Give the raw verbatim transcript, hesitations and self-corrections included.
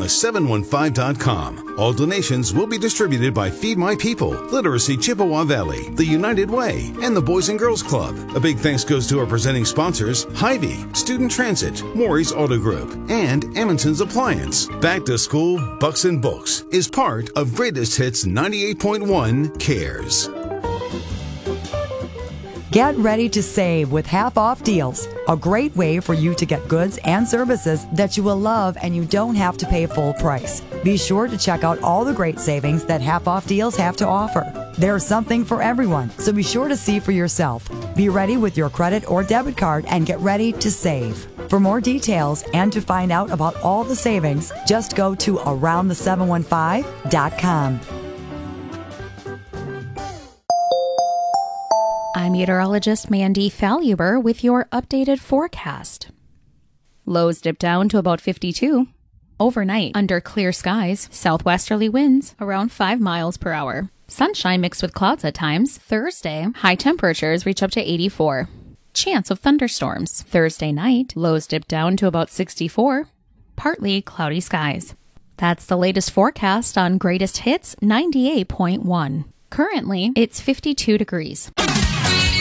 the seven one five dot com. All donations will be distributed by Feed My People, Literacy Chippewa Valley, the United Way, and the Boys and Girls Club. A big thanks goes to our presenting sponsors, Hy-Vee, Student Transit, Maury's Auto Group, and Emmonson's Appliance. Back to School Bucks and Books is part of Greatest Hits ninety-eight point one Cares. Get ready to save with half-off deals. A great way for you to get goods and services that you will love and you don't have to pay full price. Be sure to check out all the great savings that half-off deals have to offer. There's something for everyone, so be sure to see for yourself. Be ready with your credit or debit card and get ready to save. For more details and to find out about all the savings, just go to around the seven one five dot com. I'm meteorologist Mandy Faluber with your updated forecast. Lows dip down to about fifty-two. Overnight, under clear skies, southwesterly winds around five miles per hour. Sunshine mixed with clouds at times. Thursday, high temperatures reach up to eighty-four. Chance of thunderstorms. Thursday night, lows dip down to about sixty-four. Partly cloudy skies. That's the latest forecast on Greatest Hits ninety-eight point one. Currently, it's fifty-two degrees.